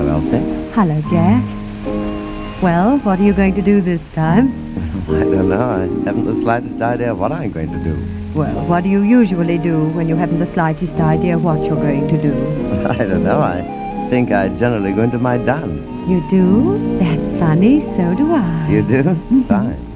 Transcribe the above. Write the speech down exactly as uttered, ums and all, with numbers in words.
Hello, Elsie. Hello, Jack. Well, what are you going to do this time? I don't know. I haven't the slightest idea what I'm going to do. Well, what do you usually do when you haven't the slightest idea what you're going to do? I don't know. I think I generally go into my dance. You do? That's funny. So do I. You do? Fine.